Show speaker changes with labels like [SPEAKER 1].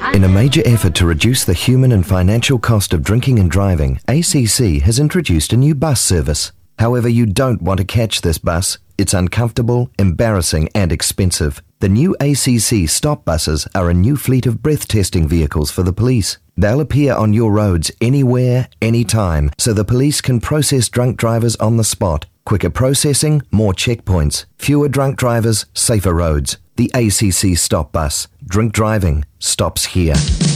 [SPEAKER 1] In a major effort to reduce the human and financial cost of drinking and driving, ACC has introduced a new bus service. However, you don't want to catch this bus. It's uncomfortable, embarrassing and expensive. The new ACC stop buses are a new fleet of breath testing vehicles for the police. They'll appear on your roads anywhere, anytime, so the police can process drunk drivers on the spot. Quicker processing, more checkpoints. Fewer drunk drivers, safer roads. The ACC Stop Bus. Drink driving stops here.